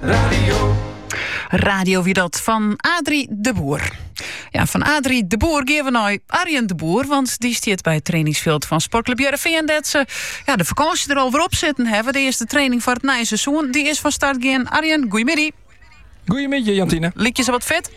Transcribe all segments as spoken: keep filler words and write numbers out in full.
Radio. Radio wie dat van Adrie de Boer. Ja, van Adrie de Boer geven we naar Arjen de Boer, want die staat bij het trainingsveld van Sportclub Heerenveen. Dat ze ja, de vakantie er al weer op zitten hebben. De eerste training voor het nieuwe seizoen, die is van start gaan. Arjen, goeiemiddag. Goeiemiddag, Jantine. Lik je ze wat vet?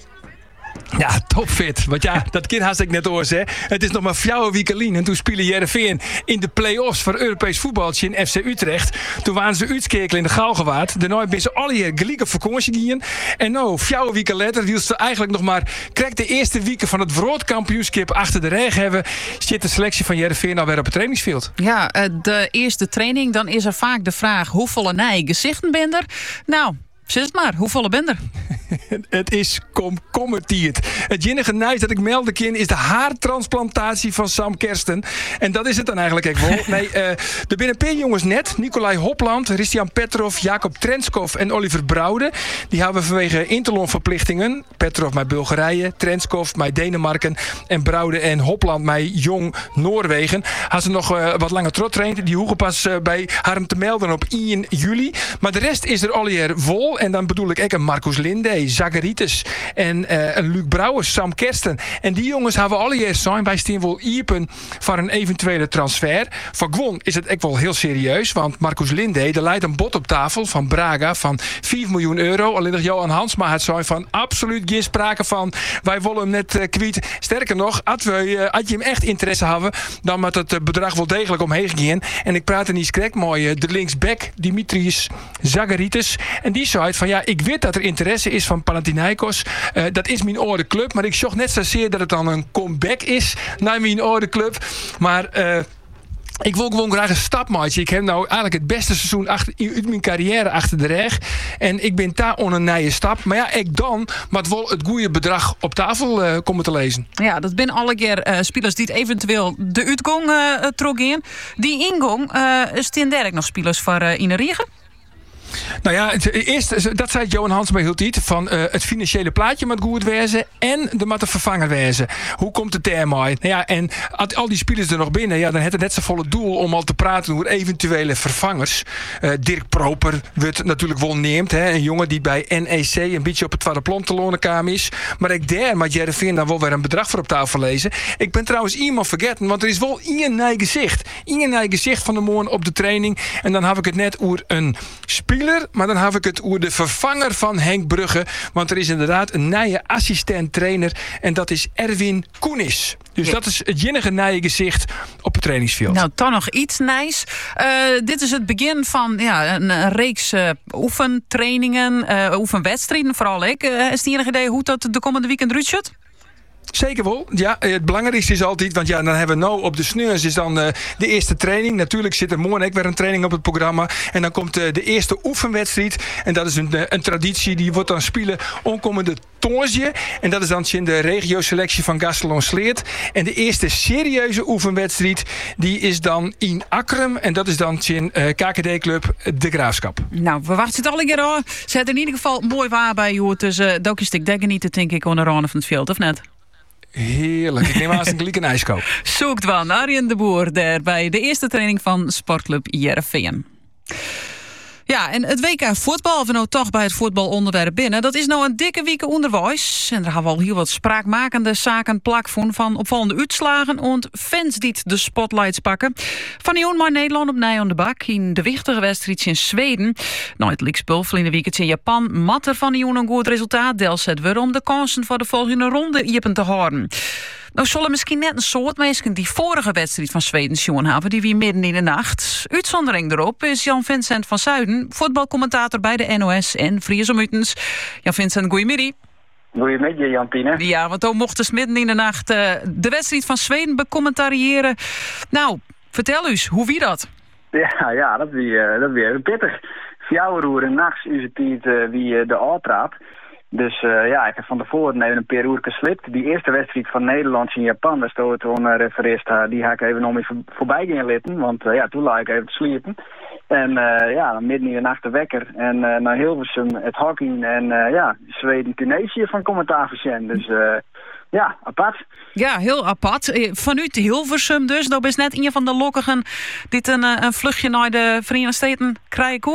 Ja, topfit. Want ja, dat kind had ik net oors, hè. Het is nog maar vier weken en toen speelde Heerenveen in de play-offs voor Europees voetbaltje in F C Utrecht. Toen waren ze uitskekelen in de Gaalgewaard. Daarna ben ze alle hier gelijk op vakantie gingen. En nou, vier weken later, wielst ze eigenlijk nog maar krijgt de eerste weken van het wereldkampioenschap achter de rug hebben, zit de selectie van Heerenveen alweer op het trainingsveld. Ja, de eerste training, dan is er vaak de vraag hoeveel nieuwe gezichten ben er? Nou, zeg het maar, hoeveel ben er? Het is komkommertiert. Het enige nieuws dat ik melden kan is de haartransplantatie van Sam Kersten. En dat is het dan eigenlijk echt wel. Nee, uh, er binnen een paar jongens net. Nicolai Hopland, Christian Petrov, Jacob Trenskov en Oliver Brouwde. Die hebben we vanwege interlandverplichtingen. Petrov met Bulgarije, Trenskov met Denemarken en Brouwde en Hopland met Jong Noorwegen. Had ze nog uh, wat langer trot traind. Die hoegen pas uh, bij haar te melden op één juli. Maar de rest is er alweer vol. En dan bedoel ik ook een Marcus Linde, Zagaritis en uh, een Luc Brouwers, Sam Kersten. En die jongens hebben alle jaar zijn bij Steenwol Iepen voor een eventuele transfer. Voor Gwon is het echt wel heel serieus, want Marcus Linde, er leidt een bod op tafel van Braga van vier miljoen euro. Alleen nog Johan Hansma had zijn van absoluut geen sprake van. Wij willen hem net uh, kwijt. Sterker nog, als, we, uh, als je hem echt interesse hebben, dan moet het uh, bedrag wel degelijk omheen gaan. En ik praat er niet correct mooi. Uh, de linksback, Dimitris Zagaritis. En die zei van ja, ik weet dat er interesse is van Panathinaikos. Uh, dat is mijn oude club. Maar ik zocht net zozeer dat het dan een comeback is naar mijn oude club. Maar uh, ik wil gewoon graag een stap maken. Ik heb nou eigenlijk het beste seizoen achter, uit mijn carrière achter de rug. En ik ben daar on een nieuwe stap. Maar ja, ik dan maar wel het goede bedrag op tafel uh, komen te lezen. Ja, dat zijn alle keer uh, spelers die het eventueel de uitgang uh, trok in. Die ingang, uh, staan daar nog spelers voor uh, in de regen? Nou ja, het, eerst, dat zei Johan Hansma heel tijd, van uh, het financiële plaatje moet goed wezen en de moet vervangen wezen. Hoe komt het term uit? Nou ja, en als al die spelers er nog binnen, ja, dan heeft het net zo volle doel om al te praten over eventuele vervangers. Uh, Dirk Proper wordt natuurlijk wel neemt, hè, een jongen die bij N E C een beetje op het tweede plan te lonen kwam is. Maar ik daar met Heerenveen dan wel weer een bedrag voor op tafel lezen. Ik ben trouwens iemand vergeten, want er is wel één nieuw gezicht. Één nieuw gezicht van de morgen op de training. En dan heb ik het net over een speler. Maar dan heb ik het over de vervanger van Henk Brugge. Want er is inderdaad een nieuwe assistent-trainer. En dat is Erwin Koenis. Dus ja, dat is het enige nieuwe gezicht op het trainingsveld. Nou, toch nog iets nice. Uh, dit is het begin van ja, een, een reeks uh, oefentrainingen, uh, oefenwedstrijden vooral. Ik. Uh, is het enige idee hoe dat de komende weekend uitziet? Zeker wel. Ja, het belangrijkste is altijd, want ja, dan hebben we nou op de sneurs is dan uh, de eerste training. Natuurlijk zit er morgen ook weer een training op het programma. En dan komt uh, de eerste oefenwedstrijd. En dat is een, een traditie, die wordt dan spelen onkomende tonsje. En dat is dan in de regio-selectie van Gastelon-Sleert. En de eerste serieuze oefenwedstrijd, die is dan in Akrum. En dat is dan in uh, K K D-club De Graafschap. Nou, we wachten het alle keer al. Ze hebben in ieder geval mooi waar bij je. Dus uh, Dokjestik dekken niet, denk ik, onder van het veld, of net? Heerlijk. Ik neem aan een gelijk een ijskoop. Zoekt van Arjen de Boer daar bij de eerste training van Sportclub Heerenveen. Ja, en het W K voetbal, of we nou toch bij het voetbalonderwerp binnen, dat is nou een dikke week onderwijs. En daar gaan we al heel wat spraakmakende zaken plak van, van opvallende uitslagen en fans die de spotlights pakken. Van Joen maar Nederland op nij aan de bak in de wichtige wedstrijd in Zweden. Nou, het Likspul in de weekend in Japan. Matter van Joen een goed resultaat. Del zet weer om de kansen voor de volgende ronde iepen te houden. Nou zullen misschien net een soort mensen die vorige wedstrijd van Zweden zien hebben, die weer midden in de nacht. Uitzondering erop is Jan-Vincent van Zuiden, voetbalcommentator bij de N O S en Fries om Utens. Jan-Vincent, goeiemiddag. Goeiemiddag, Jantine. Ja, want dan mochten ze midden in de nacht uh, de wedstrijd van Zweden becommentariëren. Nou, vertel eens, hoe wie dat? Ja, ja dat is uh, dat weer pittig. Vier uur en nachts is het tijd uh, wie uh, de A-traap. Dus uh, ja, ik heb van tevoren even een paar uur geslipt. Die eerste wedstrijd van Nederland in Japan, daar stond toen uh, refereerst, uh, die ga ik even nog mee voor, voorbij gaan litten. Want uh, ja, toen lag ik even te sliepen. En uh, ja, dan midden in de nacht de wekker. En uh, naar Hilversum het hockey en uh, ja, Zweden-Tunesië van commentaar verzend. Dus uh, ja, apart. Ja, heel apart. Vanuit Hilversum dus. Dat is net een van de lokkigen die een, een vluchtje naar de Verenigde Staten krijgen, hoor.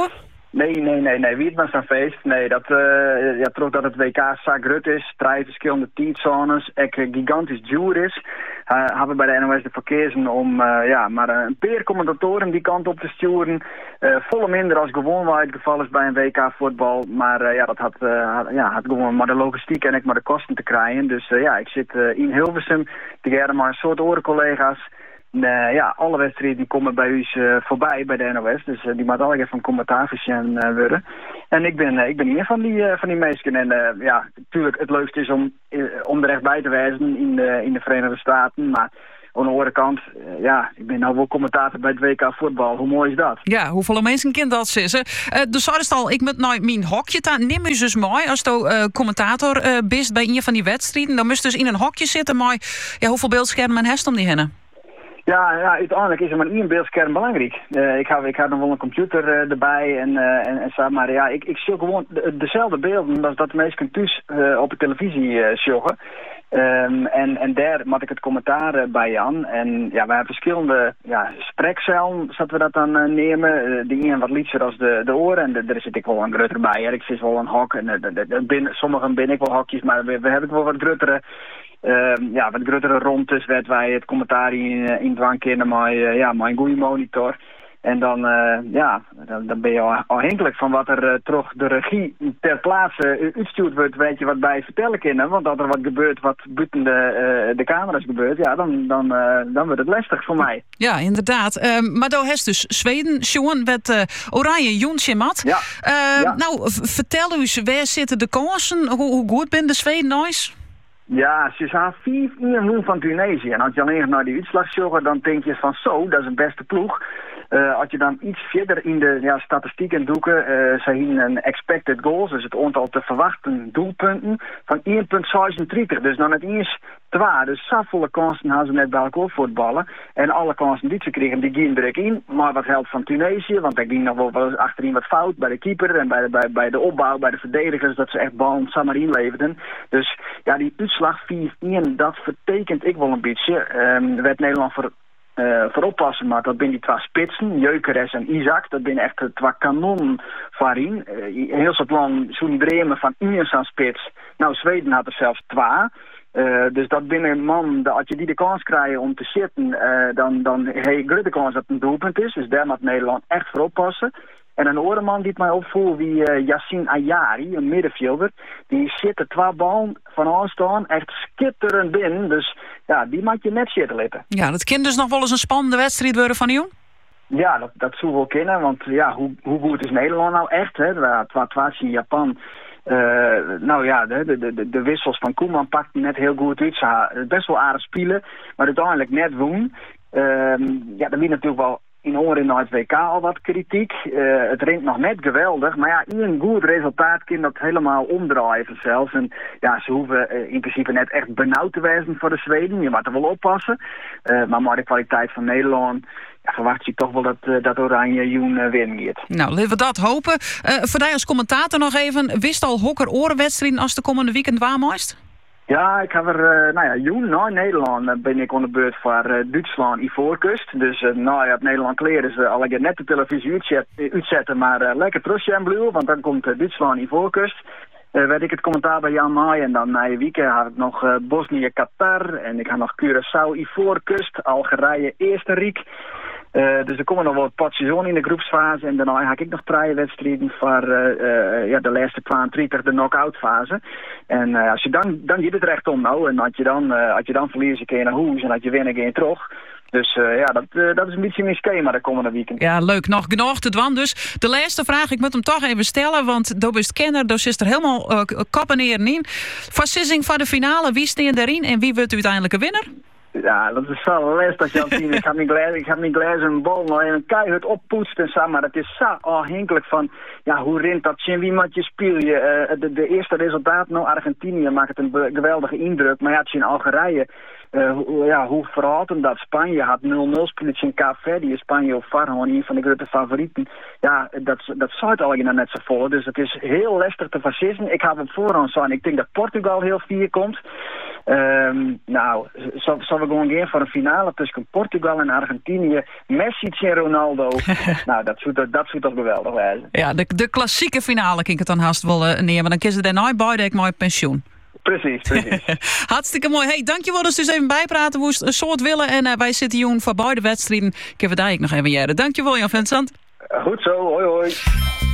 Nee, nee, nee, nee. Wie het was een feest. Nee, dat, uh, ja, toch dat het W K zagrut is. Drie verschillende tijdzones. Ek uh, gigantisch duur is. Uh, hebben bij de N O S de verkeersen om uh, ja, maar een paar commentatoren die kant op te sturen. Uh, volle minder als gewoon waar het geval is bij een W K voetbal. Maar uh, ja, dat had, uh, had, ja, had gewoon maar de logistiek en ik maar de kosten te krijgen. Dus uh, ja, ik zit uh, in Hilversum. Tegen maar een soort orencollega's. Uh, ja, alle wedstrijden die komen bij u uh, voorbij bij de N O S. Dus uh, die moet al even van commentaar uh, worden. En ik ben, uh, ik ben hier van die, uh, van die meisjes. En uh, ja, natuurlijk het leukste is om, uh, om er echt bij te wijzen in de, in de Verenigde Staten. Maar aan de andere kant, uh, ja, ik ben nou wel commentator bij het W K voetbal. Hoe mooi is dat? Ja, hoeveel mensen kind dat zissen. Uh, dus zouden al, ik met nou mijn hokje taan. Neem je dus mooi als je uh, commentator uh, bent bij een van die wedstrijden. Dan moest je dus in een hokje zitten. Maar ja, hoeveel beeldschermen en hest om die hennen? Ja, ja, uiteindelijk is er maar één beeldscherm belangrijk. Uh, ik heb ik had nog wel een computer uh, erbij en, uh, en, en zo, maar ja, ik, ik zie gewoon de, dezelfde beelden als dat de mensen thuis uh, op de televisie uh, zorgen. Um, en, en daar maak ik het commentaar uh, bij aan. En ja, we hebben verschillende ja, sprekcellen, zodat we dat dan uh, nemen. Uh, de een wat liefster als de, de oren. En de, daar zit ik wel een groter bij. Er zit wel een hok. En, uh, de, de, de, binnen, sommigen ben ik wel hokjes, maar we, we hebben wel wat grotere... Uh, ja, wat grotere rondes werd wij het commentaar in, in dwang kennen met uh, ja, een goede monitor. En dan, uh, ja, dan, dan ben je afhankelijk van wat er uh, terug de regie ter plaatse uh, uitstuurd wordt, weet je wat bij vertellen kunnen. Want als er wat gebeurt wat buiten de, uh, de camera's gebeurt, ja, dan, dan, uh, dan wordt het lastig voor mij. Ja, inderdaad. Uh, maar dan heeft dus Zweden, Sjoen, met uh, Oranje Joensje Mat. Ja. Uh, ja. Nou, vertel eens, waar zitten de kansen? Hoe, hoe goed ben de Zweden nooit? Ja, ze zijn vier één van Tunesië. En als je alleen naar die uitslag zorgt, dan denk je van zo, dat is een beste ploeg. Uh, als je dan iets verder in de ja, statistieken doeken, uh, ze hebben een expected goals, dus het aantal te verwachten doelpunten, van één komma zesendertig. Dus dan het eens twee. Dus zoveel kansen hadden ze net bij elkaar voetballen. En alle kansen die ze kregen, die gingen er in. Maar wat helpt van Tunesië, want daar ging nog wel, wel achterin wat fout bij de keeper en bij de, bij, bij de opbouw, bij de verdedigers, dat ze echt ballen samen inleverden. Dus ja, die uitslag vier één, dat vertekent ik wel een beetje. Um, er werd Nederland voor Uh, voor oppassen, maar dat zijn die twee spitsen, Gyökeres en Isaac, dat zijn echt twee kanonnen waarin. Uh, heel soort lang zo'n Bremen van Unions aan spits. Nou, Zweden had er zelfs twee. Uh, dus dat binnen een man, als je die de kans krijgt om te zitten, uh, dan, dan heb je grote kans dat het een doelpunt is. Dus daar moet Nederland echt voor oppassen. En een andere man die het mij opvoelt, wie uh, Yassine Ayari, een middenvelder, die zit er twee ballen van aanstaan, echt schitterend binnen. Dus ja, die mag je net zitten letten. Ja, dat kan dus nog wel eens een spannende wedstrijd worden van jou? Ja, dat, dat zou wel kunnen, want ja, hoe, hoe goed is Nederland nou echt? Hè? twee twee in Japan. Uh, nou ja, de, de, de, de wissels van Koeman pakten net heel goed uit. Ze hadden best wel aardig spelen, maar uiteindelijk net woen. Uh, ja, dat wie natuurlijk wel in oren naar het W K al wat kritiek. Uh, het rent nog net geweldig. Maar ja, een goed resultaat kan dat helemaal omdraaien vanzelf. En ja, ze hoeven uh, in principe net echt benauwd te wezen voor de Zweden. Je moet er wel oppassen. Uh, maar met de kwaliteit van Nederland, ja, verwacht je toch wel dat, uh, dat Oranje Joen uh, winnen gaat. Nou, laten we dat hopen. Uh, voor jij als commentator nog even. Wist al hokker orenwedstrijden als de komende weekend waar meest? Ja, ik heb er, uh, nou ja, Joen, na Nederland uh, ben ik aan de beurt voor uh, Duitsland Ivoorkust. Dus uh, nou ja, op Nederland kleren ze al net de televisie uitzet, uitzetten, maar uh, lekker terug en blauw, want dan komt uh, Duitsland Ivoorkust. Uh, werd ik het commentaar bij Jan Maai en dan na je weekend had ik nog uh, Bosnië Qatar en ik had nog Curaçao Ivoorkust, Algerije Eerstenrijk. Uh, dus er komen nog wat potjes in de groepsfase en daarna ga ik nog drie wedstrijden voor uh, uh, ja, de laatste tweeëntwintig, de knock-out fase. En uh, als je dan, dan je het recht om nou en als je dan, uh, als je dan verliest, kun je naar huis en als je winnen, kun je terug. Dus uh, ja, dat, uh, dat is een beetje mijn schema de komende weekend. Ja, leuk. Nog genoeg te doen. Dus de laatste vraag, ik moet hem toch even stellen, want daar is kenner, daar zit er helemaal uh, kappen neer in. Versissing van de finale, wie staat erin en wie wordt uiteindelijk een winnaar? Ja, dat is zo lastig, Jantien. Ik heb mijn glas, ik heb mijn glas een bal nog even keihard oppoetst en zo, maar het is zo afhankelijk van, ja, hoe rint dat, en wie moet je spelen. Uh, de, de eerste resultaat, nou, Argentinië maakt het een be- geweldige indruk, maar ja, het is in Algerije. Uh, hoe, ja, hoe verhaalt hem dat? Spanje had nul nul speelt in Kaap Verde. Spanje of Farhan, een van de grote favorieten. Ja, dat, dat zou het allemaal net zo vol. Dus het is heel lastig te versissen. Ik heb op voorhand zo en ik denk dat Portugal heel vier komt. Um, nou, zullen we gewoon gaan voor een finale tussen Portugal en Argentinië. Messi en Ronaldo. Nou, dat zou, dat zou toch geweldig zijn. Ja, de, de klassieke finale kan ik het dan haast wel uh, neer. Maar dan kiezen ze daarna bij ik mooi pensioen. Precies, precies. Hartstikke mooi. Hey, dankjewel dus, dus even bijpraten. Woest een soort willen. En uh, wij zitten hier voor beide wedstrijden. Ik heb het eigenlijk nog even jaren. Dankjewel, Jan Vincent. Goed zo, hoi hoi.